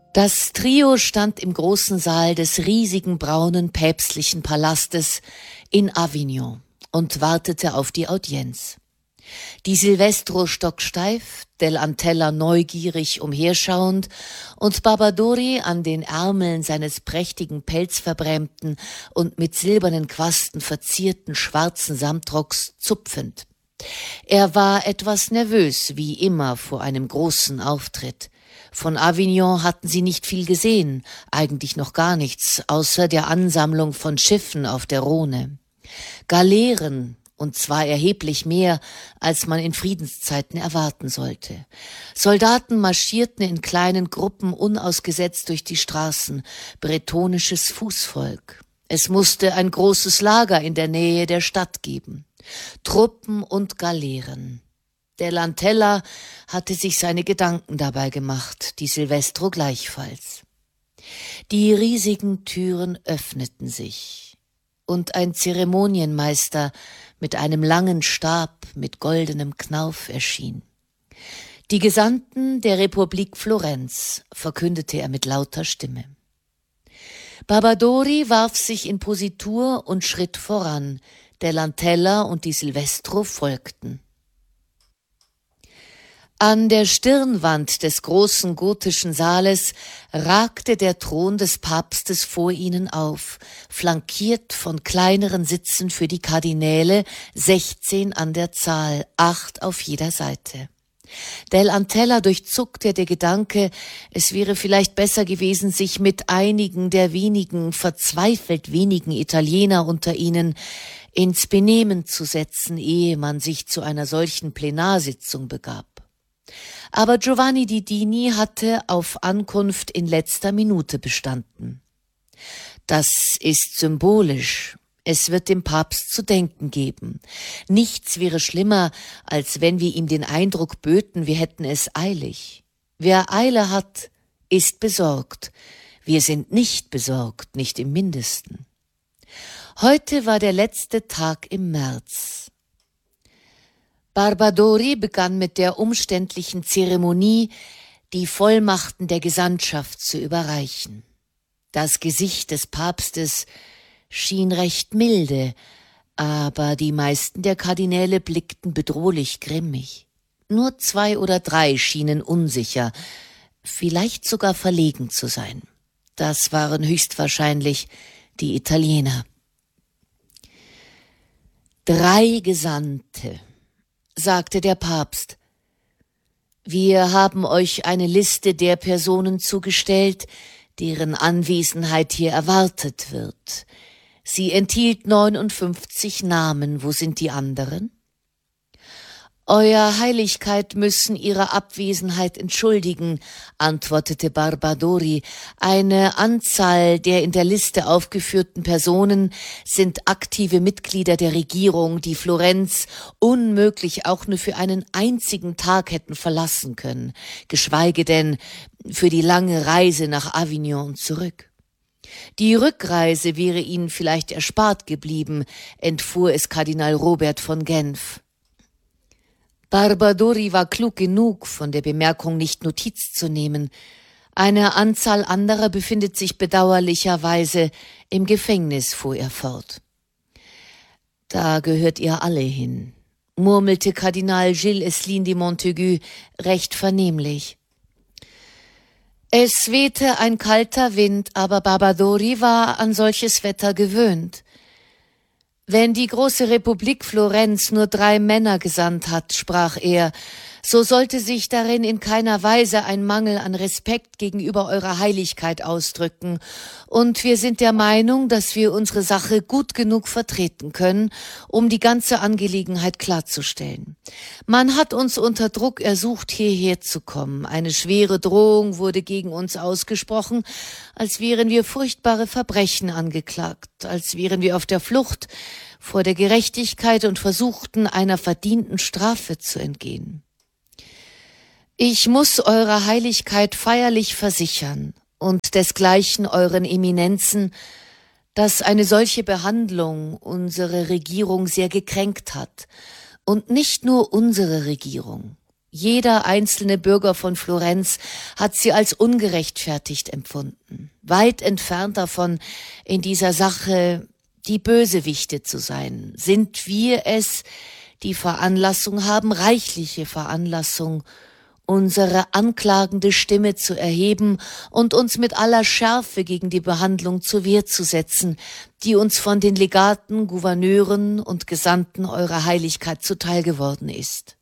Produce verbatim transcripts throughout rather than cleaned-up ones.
Das Trio stand im großen Saal des riesigen braunen päpstlichen Palastes in Avignon und wartete auf die Audienz. Die Silvestro stocksteif, Del Antella neugierig umherschauend und Barbadori an den Ärmeln seines prächtigen pelzverbrämten und mit silbernen Quasten verzierten schwarzen Samtrocks zupfend. Er war etwas nervös, wie immer vor einem großen Auftritt. Von Avignon hatten sie nicht viel gesehen, eigentlich noch gar nichts, außer der Ansammlung von Schiffen auf der Rhone. Galeeren, und zwar erheblich mehr, als man in Friedenszeiten erwarten sollte. Soldaten marschierten in kleinen Gruppen unausgesetzt durch die Straßen, bretonisches Fußvolk. Es musste ein großes Lager in der Nähe der Stadt geben. Truppen und Galeeren. Der Lantella hatte sich seine Gedanken dabei gemacht, die Silvestro gleichfalls. Die riesigen Türen öffneten sich, und ein Zeremonienmeister mit einem langen Stab mit goldenem Knauf erschien. Die Gesandten der Republik Florenz, verkündete er mit lauter Stimme. Barbadori warf sich in Positur und schritt voran, der Lantella und die Silvestro folgten. An der Stirnwand des großen gotischen Saales ragte der Thron des Papstes vor ihnen auf, flankiert von kleineren Sitzen für die Kardinäle, sechzehn an der Zahl, acht auf jeder Seite. Del Antella durchzuckte der Gedanke, es wäre vielleicht besser gewesen, sich mit einigen der wenigen, verzweifelt wenigen Italiener unter ihnen ins Benehmen zu setzen, ehe man sich zu einer solchen Plenarsitzung begab. Aber Giovanni di Dini hatte auf Ankunft in letzter Minute bestanden. Das ist symbolisch. Es wird dem Papst zu denken geben. Nichts wäre schlimmer, als wenn wir ihm den Eindruck böten, wir hätten es eilig. Wer Eile hat, ist besorgt. Wir sind nicht besorgt, nicht im Mindesten. Heute war der letzte Tag im März. Barbadori begann mit der umständlichen Zeremonie, die Vollmachten der Gesandtschaft zu überreichen. Das Gesicht des Papstes schien recht milde, aber die meisten der Kardinäle blickten bedrohlich grimmig. Nur zwei oder drei schienen unsicher, vielleicht sogar verlegen zu sein. Das waren höchstwahrscheinlich die Italiener. Drei Gesandte, sagte der Papst. Wir haben euch eine Liste der Personen zugestellt, deren Anwesenheit hier erwartet wird. Sie enthielt neunundfünfzig Namen. Wo sind die anderen? Euer Heiligkeit müssen Ihre Abwesenheit entschuldigen, antwortete Barbadori. Eine Anzahl der in der Liste aufgeführten Personen sind aktive Mitglieder der Regierung, die Florenz unmöglich auch nur für einen einzigen Tag hätten verlassen können, geschweige denn für die lange Reise nach Avignon zurück. Die Rückreise wäre ihnen vielleicht erspart geblieben, entfuhr es Kardinal Robert von Genf. Barbadori war klug genug, von der Bemerkung nicht Notiz zu nehmen. Eine Anzahl anderer befindet sich bedauerlicherweise im Gefängnis, fuhr er fort. Da gehört ihr alle hin, murmelte Kardinal Gilles Eslin de Montaigu recht vernehmlich. Es wehte ein kalter Wind, aber Barbadori war an solches Wetter gewöhnt. Wenn die große Republik Florenz nur drei Männer gesandt hat, sprach er, so sollte sich darin in keiner Weise ein Mangel an Respekt gegenüber eurer Heiligkeit ausdrücken, und wir sind der Meinung, dass wir unsere Sache gut genug vertreten können, um die ganze Angelegenheit klarzustellen. Man hat uns unter Druck ersucht, hierher zu kommen. Eine schwere Drohung wurde gegen uns ausgesprochen, als wären wir furchtbare Verbrechen angeklagt, als wären wir auf der Flucht vor der Gerechtigkeit und versuchten, einer verdienten Strafe zu entgehen. Ich muss eurer Heiligkeit feierlich versichern und desgleichen euren Eminenzen, dass eine solche Behandlung unsere Regierung sehr gekränkt hat. Und nicht nur unsere Regierung. Jeder einzelne Bürger von Florenz hat sie als ungerechtfertigt empfunden, weit entfernt davon, in dieser Sache die Bösewichte zu sein. Sind wir es, die Veranlassung haben, reichliche Veranlassung, unsere anklagende Stimme zu erheben und uns mit aller Schärfe gegen die Behandlung zur Wehr zu setzen, die uns von den Legaten, Gouverneuren und Gesandten eurer Heiligkeit zuteil geworden ist.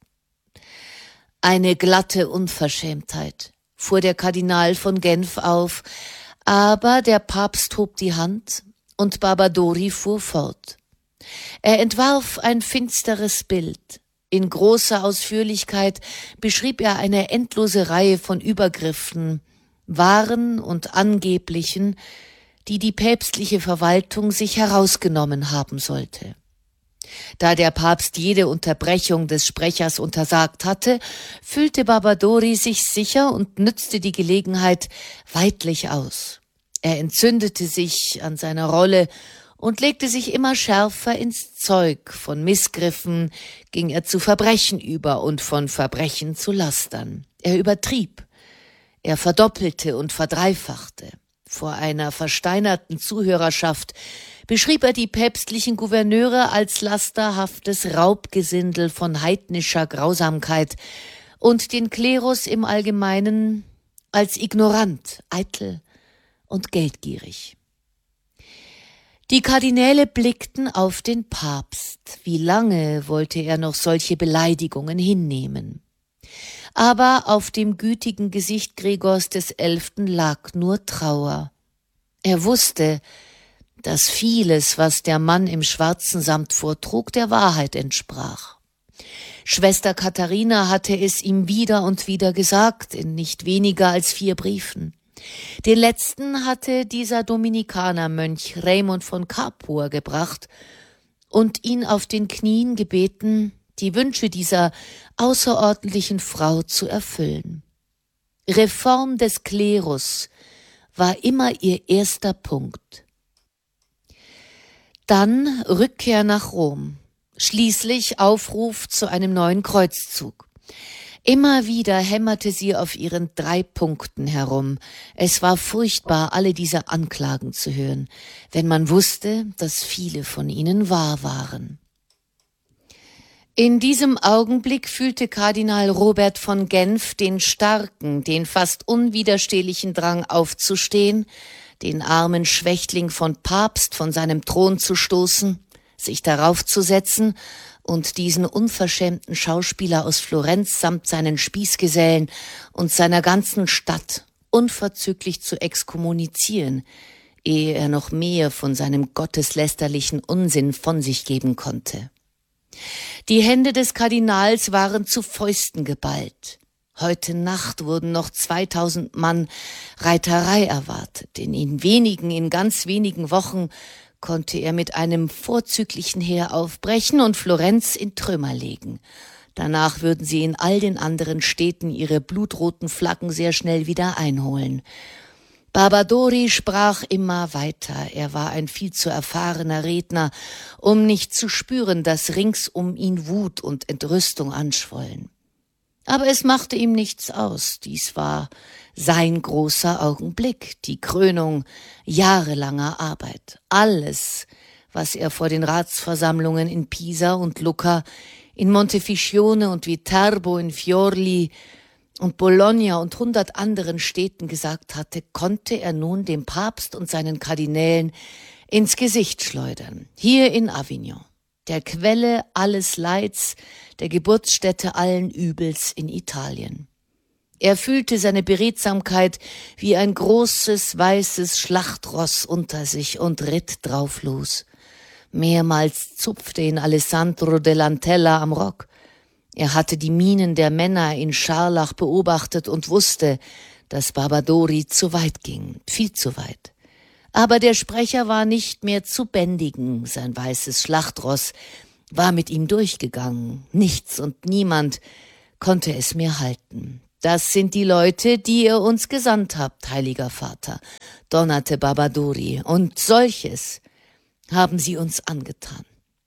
Eine glatte Unverschämtheit, fuhr der Kardinal von Genf auf, aber der Papst hob die Hand und Barbadori fuhr fort. Er entwarf ein finsteres Bild. In großer Ausführlichkeit beschrieb er eine endlose Reihe von Übergriffen, wahren und angeblichen, die die päpstliche Verwaltung sich herausgenommen haben sollte. Da der Papst jede Unterbrechung des Sprechers untersagt hatte, fühlte Barbadori sich sicher und nützte die Gelegenheit weidlich aus. Er entzündete sich an seiner Rolle und legte sich immer schärfer ins Zeug. Von Missgriffen ging er zu Verbrechen über und von Verbrechen zu Lastern. Er übertrieb, er verdoppelte und verdreifachte. Vor einer versteinerten Zuhörerschaft beschrieb er die päpstlichen Gouverneure als lasterhaftes Raubgesindel von heidnischer Grausamkeit und den Klerus im Allgemeinen als ignorant, eitel und geldgierig. Die Kardinäle blickten auf den Papst. Wie lange wollte er noch solche Beleidigungen hinnehmen? Aber auf dem gütigen Gesicht Gregors des Elften lag nur Trauer. Er wusste, dass vieles, was der Mann im schwarzen Samt vortrug, der Wahrheit entsprach. Schwester Katharina hatte es ihm wieder und wieder gesagt, in nicht weniger als vier Briefen. Den letzten hatte dieser Dominikanermönch Raymond von Capua gebracht und ihn auf den Knien gebeten, die Wünsche dieser außerordentlichen Frau zu erfüllen. Reform des Klerus war immer ihr erster Punkt. Dann Rückkehr nach Rom, schließlich Aufruf zu einem neuen Kreuzzug. Immer wieder hämmerte sie auf ihren drei Punkten herum. Es war furchtbar, alle diese Anklagen zu hören, wenn man wusste, dass viele von ihnen wahr waren. In diesem Augenblick fühlte Kardinal Robert von Genf den starken, den fast unwiderstehlichen Drang aufzustehen, den armen Schwächling von Papst von seinem Thron zu stoßen, sich darauf zu setzen und diesen unverschämten Schauspieler aus Florenz samt seinen Spießgesellen und seiner ganzen Stadt unverzüglich zu exkommunizieren, ehe er noch mehr von seinem gotteslästerlichen Unsinn von sich geben konnte. Die Hände des Kardinals waren zu Fäusten geballt. Heute Nacht wurden noch zweitausend Mann Reiterei erwartet. In wenigen, in ganz wenigen Wochen konnte er mit einem vorzüglichen Heer aufbrechen und Florenz in Trümmer legen. Danach würden sie in all den anderen Städten ihre blutroten Flaggen sehr schnell wieder einholen. Barbadori sprach immer weiter. Er war ein viel zu erfahrener Redner, um nicht zu spüren, dass rings um ihn Wut und Entrüstung anschwollen. Aber es machte ihm nichts aus. Dies war sein großer Augenblick, die Krönung jahrelanger Arbeit. Alles, was er vor den Ratsversammlungen in Pisa und Lucca, in Montefiascione und Viterbo, in Fiorli und Bologna und hundert anderen Städten gesagt hatte, konnte er nun dem Papst und seinen Kardinälen ins Gesicht schleudern. Hier in Avignon, der Quelle alles Leids, der Geburtsstätte allen Übels in Italien. Er fühlte seine Beredsamkeit wie ein großes, weißes Schlachtross unter sich und ritt drauf los. Mehrmals zupfte ihn Alessandro dell'Antella am Rock. Er hatte die Mienen der Männer in Scharlach beobachtet und wusste, dass Barbadori zu weit ging, viel zu weit. Aber der Sprecher war nicht mehr zu bändigen, sein weißes Schlachtross war mit ihm durchgegangen. Nichts und niemand konnte es mehr halten. »Das sind die Leute, die ihr uns gesandt habt, heiliger Vater«, donnerte Barbadori, »und solches haben sie uns angetan.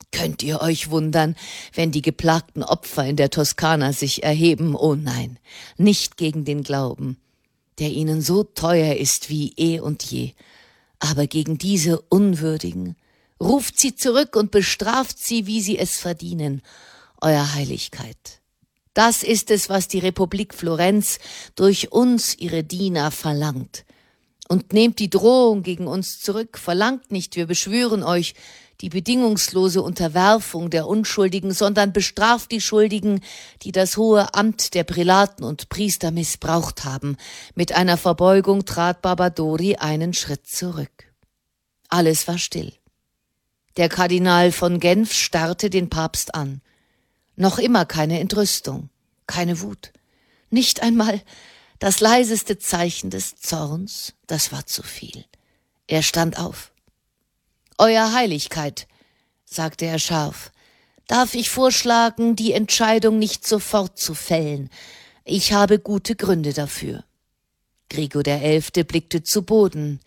Könnt ihr euch wundern, wenn die geplagten Opfer in der Toskana sich erheben? Oh nein, nicht gegen den Glauben, der ihnen so teuer ist wie eh und je, aber gegen diese Unwürdigen. Ruft sie zurück und bestraft sie, wie sie es verdienen, Euer Heiligkeit. Das ist es, was die Republik Florenz durch uns, ihre Diener, verlangt. Und nehmt die Drohung gegen uns zurück, verlangt nicht, wir beschwören euch, die bedingungslose Unterwerfung der Unschuldigen, sondern bestraft die Schuldigen, die das hohe Amt der Prälaten und Priester missbraucht haben. Mit einer Verbeugung trat Barbadori einen Schritt zurück. Alles war still. Der Kardinal von Genf starrte den Papst an. Noch immer keine Entrüstung, keine Wut, nicht einmal das leiseste Zeichen des Zorns, das war zu viel. Er stand auf. »Euer Heiligkeit«, sagte er scharf, »darf ich vorschlagen, die Entscheidung nicht sofort zu fällen. Ich habe gute Gründe dafür.« Gregor der Elfte blickte zu Boden.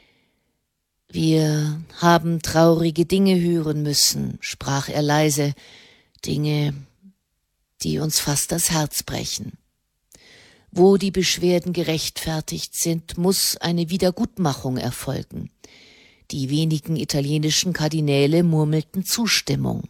»Wir haben traurige Dinge hören müssen«, sprach er leise, »Dinge, die uns fast das Herz brechen. Wo die Beschwerden gerechtfertigt sind, muss eine Wiedergutmachung erfolgen.« Die wenigen italienischen Kardinäle murmelten Zustimmung.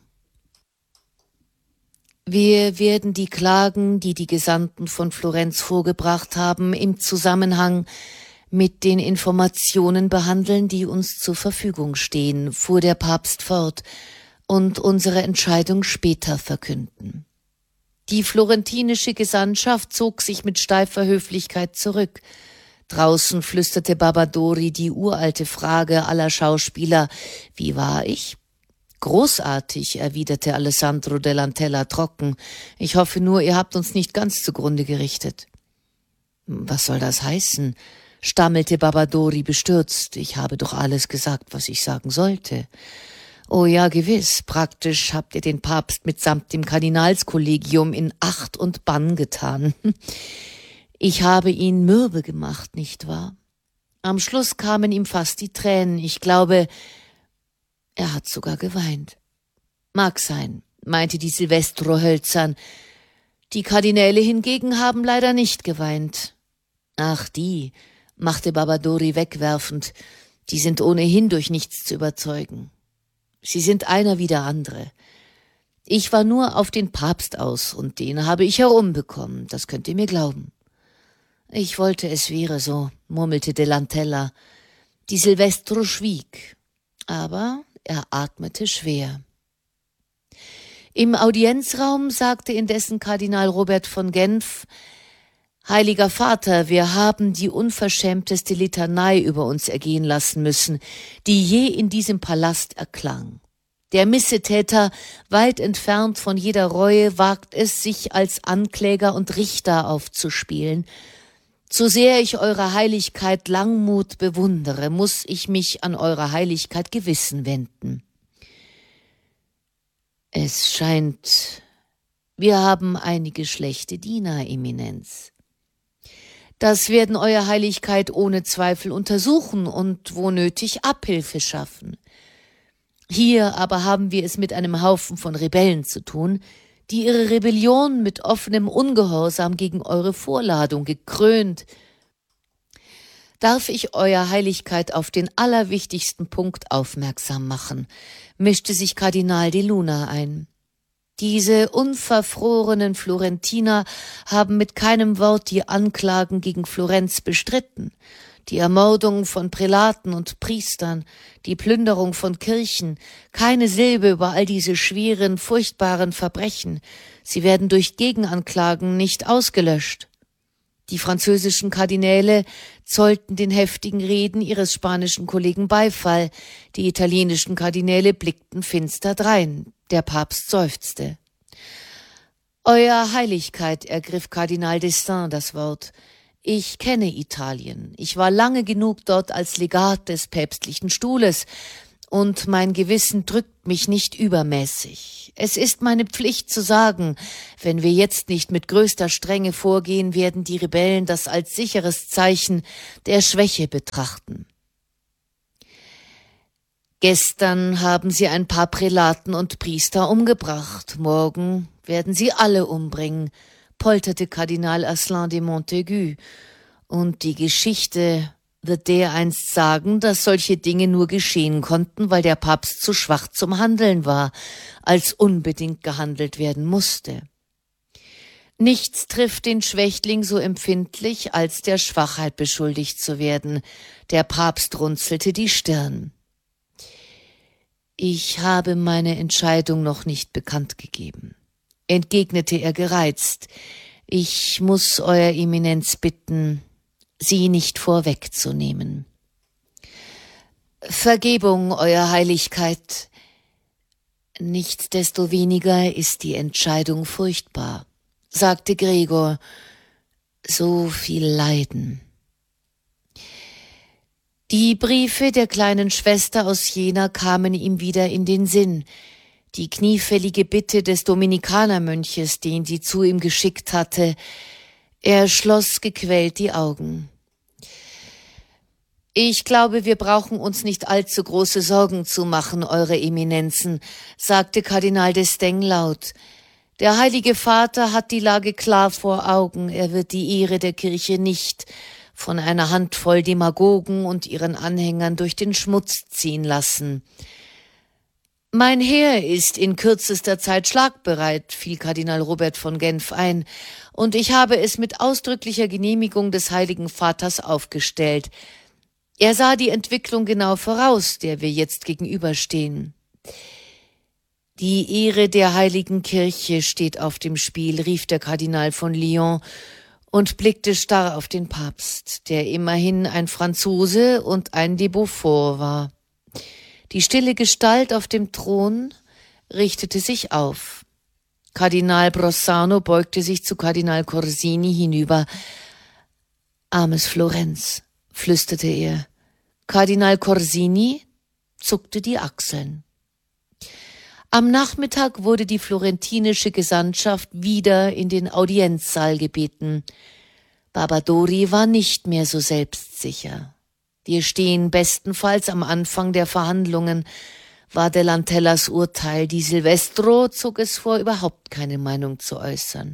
»Wir werden die Klagen, die die Gesandten von Florenz vorgebracht haben, im Zusammenhang mit den Informationen behandeln, die uns zur Verfügung stehen«, fuhr der Papst fort, »und unsere Entscheidung später verkünden.« Die florentinische Gesandtschaft zog sich mit steifer Höflichkeit zurück. Draußen flüsterte Barbadori die uralte Frage aller Schauspieler: »Wie war ich?« »Großartig«, erwiderte Alessandro Dell'Antella trocken. »Ich hoffe nur, ihr habt uns nicht ganz zugrunde gerichtet.« »Was soll das heißen?«, stammelte Barbadori bestürzt. »Ich habe doch alles gesagt, was ich sagen sollte.« »Oh ja, gewiss. Praktisch habt ihr den Papst mitsamt dem Kardinalskollegium in Acht und Bann getan. Ich habe ihn mürbe gemacht, nicht wahr? Am Schluss kamen ihm fast die Tränen. Ich glaube, er hat sogar geweint.« »Mag sein«, meinte die Silvestro hölzern. »Die Kardinäle hingegen haben leider nicht geweint.« »Ach, die«, machte Barbadori wegwerfend, »die sind ohnehin durch nichts zu überzeugen. Sie sind einer wie der andere. Ich war nur auf den Papst aus, und den habe ich herumbekommen, das könnt ihr mir glauben.« »Ich wollte, es wäre so«, murmelte Dell'Antella. Die Silvestro schwieg, aber er atmete schwer. Im Audienzraum sagte indessen Kardinal Robert von Genf: »Heiliger Vater, wir haben die unverschämteste Litanei über uns ergehen lassen müssen, die je in diesem Palast erklang. Der Missetäter, weit entfernt von jeder Reue, wagt es, sich als Ankläger und Richter aufzuspielen. So sehr ich Eure Heiligkeit Langmut bewundere, muss ich mich an Eure Heiligkeit Gewissen wenden. Es scheint, wir haben einige schlechte Diener, Eminenz. Das werden Euer Heiligkeit ohne Zweifel untersuchen und wo nötig Abhilfe schaffen. Hier aber haben wir es mit einem Haufen von Rebellen zu tun, die ihre Rebellion mit offenem Ungehorsam gegen eure Vorladung gekrönt. Darf ich Euer Heiligkeit auf den allerwichtigsten Punkt aufmerksam machen«, mischte sich Kardinal de Luna ein. »Diese unverfrorenen Florentiner haben mit keinem Wort die Anklagen gegen Florenz bestritten. Die Ermordung von Prälaten und Priestern, die Plünderung von Kirchen, keine Silbe über all diese schweren, furchtbaren Verbrechen. Sie werden durch Gegenanklagen nicht ausgelöscht. Die französischen Kardinäle zollten den heftigen Reden ihres spanischen Kollegen Beifall. Die italienischen Kardinäle blickten finster drein. Der Papst seufzte. »Euer Heiligkeit«, ergriff Kardinal d'Estaing das Wort, »ich kenne Italien. Ich war lange genug dort als Legat des päpstlichen Stuhles, und mein Gewissen drückt mich nicht übermäßig. Es ist meine Pflicht zu sagen, wenn wir jetzt nicht mit größter Strenge vorgehen, werden die Rebellen das als sicheres Zeichen der Schwäche betrachten.« Gestern haben sie ein paar Prälaten und Priester umgebracht, morgen werden sie alle umbringen, polterte Kardinal Asselin de Montaigu, und die Geschichte wird dereinst sagen, dass solche Dinge nur geschehen konnten, weil der Papst zu schwach zum Handeln war, als unbedingt gehandelt werden musste. Nichts trifft den Schwächling so empfindlich, als der Schwachheit beschuldigt zu werden. Der Papst runzelte die Stirn. »Ich habe meine Entscheidung noch nicht bekannt gegeben«, entgegnete er gereizt. »Ich muss Euer Eminenz bitten, sie nicht vorwegzunehmen.« »Vergebung, Euer Heiligkeit. Nichtsdestoweniger ist die Entscheidung furchtbar«, sagte Gregor. »So viel Leiden.« Die Briefe der kleinen Schwester aus Jena kamen ihm wieder in den Sinn. Die kniefällige Bitte des Dominikanermönches, den sie zu ihm geschickt hatte. Er schloss gequält die Augen. »Ich glaube, wir brauchen uns nicht allzu große Sorgen zu machen, Eure Eminenzen«, sagte Kardinal d'Estaing laut. »Der Heilige Vater hat die Lage klar vor Augen. Er wird die Ehre der Kirche nicht von einer Handvoll Demagogen und ihren Anhängern durch den Schmutz ziehen lassen.« »Mein Heer ist in kürzester Zeit schlagbereit«, fiel Kardinal Robert von Genf ein, »und ich habe es mit ausdrücklicher Genehmigung des Heiligen Vaters aufgestellt. Er sah die Entwicklung genau voraus, der wir jetzt gegenüberstehen.« »Die Ehre der heiligen Kirche steht auf dem Spiel«, rief der Kardinal von Lyon und blickte starr auf den Papst, der immerhin ein Franzose und ein de Beaufort war. Die stille Gestalt auf dem Thron richtete sich auf. Kardinal Brossano beugte sich zu Kardinal Corsini hinüber. »Armes Florenz«, flüsterte er. Kardinal Corsini zuckte die Achseln. Am Nachmittag wurde die florentinische Gesandtschaft wieder in den Audienzsaal gebeten. Barbadori war nicht mehr so selbstsicher. »Wir stehen bestenfalls am Anfang der Verhandlungen«, war der Lantellas Urteil. Die Silvestro zog es vor, überhaupt keine Meinung zu äußern.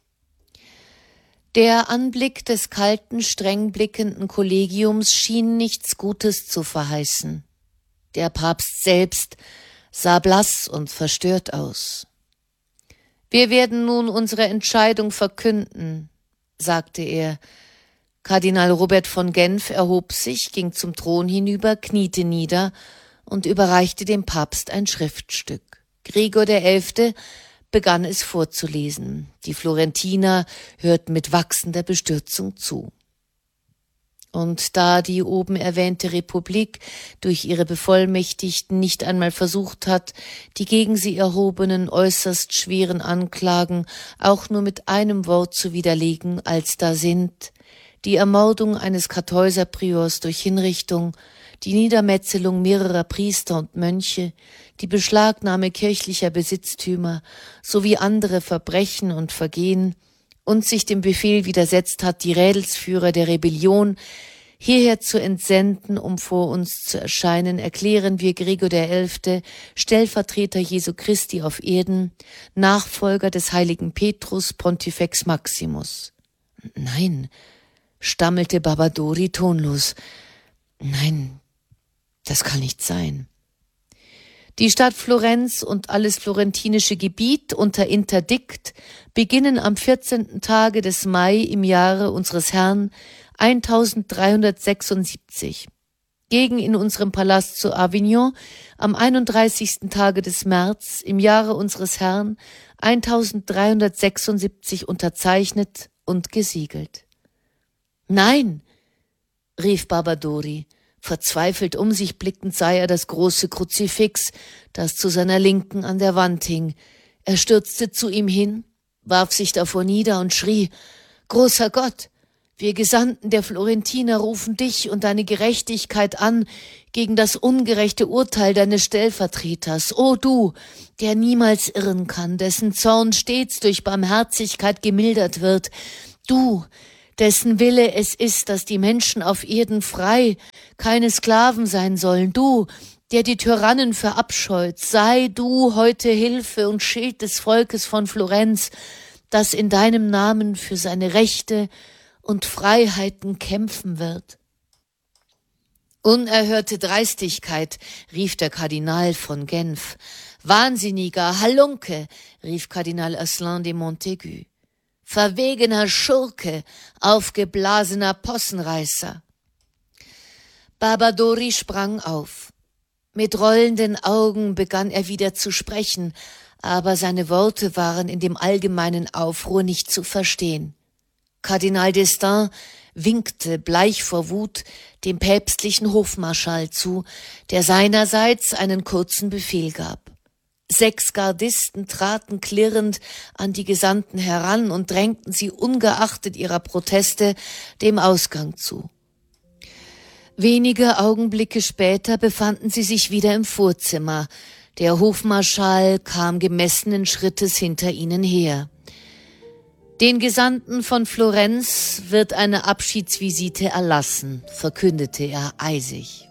Der Anblick des kalten, streng blickenden Kollegiums schien nichts Gutes zu verheißen. Der Papst selbst sah blass und verstört aus. »Wir werden nun unsere Entscheidung verkünden«, sagte er. Kardinal Robert von Genf erhob sich, ging zum Thron hinüber, kniete nieder und überreichte dem Papst ein Schriftstück. Gregor der Elfte begann es vorzulesen. Die Florentiner hörten mit wachsender Bestürzung zu. Und da die oben erwähnte Republik durch ihre Bevollmächtigten nicht einmal versucht hat, die gegen sie erhobenen äußerst schweren Anklagen auch nur mit einem Wort zu widerlegen, als da sind die Ermordung eines Kartäuserpriors durch Hinrichtung, die Niedermetzelung mehrerer Priester und Mönche, die Beschlagnahme kirchlicher Besitztümer sowie andere Verbrechen und Vergehen, und sich dem Befehl widersetzt hat, die Rädelsführer der Rebellion hierher zu entsenden, um vor uns zu erscheinen, erklären wir Gregor der Elfte, Stellvertreter Jesu Christi auf Erden, Nachfolger des heiligen Petrus, Pontifex Maximus. »Nein«, stammelte Barbadori tonlos, »nein, das kann nicht sein.« Die Stadt Florenz und alles florentinische Gebiet unter Interdikt beginnen am vierzehnten Tage des Mai im Jahre unseres Herrn eintausenddreihundertsechsundsiebzig. Gegen in unserem Palast zu Avignon am einunddreißigsten Tage des März im Jahre unseres Herrn eintausenddreihundertsechsundsiebzig unterzeichnet und gesiegelt. »Nein«, rief Barbadori. Verzweifelt um sich blickend sah er das große Kruzifix, das zu seiner Linken an der Wand hing. Er stürzte zu ihm hin, warf sich davor nieder und schrie, »Großer Gott, wir Gesandten der Florentiner rufen dich und deine Gerechtigkeit an gegen das ungerechte Urteil deines Stellvertreters. O du, der niemals irren kann, dessen Zorn stets durch Barmherzigkeit gemildert wird, du, dessen Wille es ist, dass die Menschen auf Erden frei, keine Sklaven sein sollen, du, der die Tyrannen verabscheut, sei du heute Hilfe und Schild des Volkes von Florenz, das in deinem Namen für seine Rechte und Freiheiten kämpfen wird. Unerhörte Dreistigkeit, rief der Kardinal von Genf. Wahnsinniger Halunke, rief Kardinal Asselin de Montaigu. Verwegener Schurke, aufgeblasener Possenreißer. Barbadori sprang auf. Mit rollenden Augen begann er wieder zu sprechen, aber seine Worte waren in dem allgemeinen Aufruhr nicht zu verstehen. Kardinal d'Estaing winkte, bleich vor Wut, dem päpstlichen Hofmarschall zu, der seinerseits einen kurzen Befehl gab. Sechs Gardisten traten klirrend an die Gesandten heran und drängten sie ungeachtet ihrer Proteste dem Ausgang zu. Wenige Augenblicke später befanden sie sich wieder im Vorzimmer. Der Hofmarschall kam gemessenen Schrittes hinter ihnen her. Den Gesandten von Florenz wird eine Abschiedsvisite erlassen, verkündete er eisig.